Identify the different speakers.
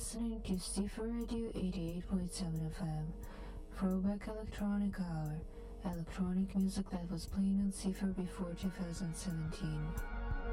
Speaker 1: listening to Stifa Radio 88.7 FM, Throwback Electronic Hour, electronic music that was playing on Stifa before 2017.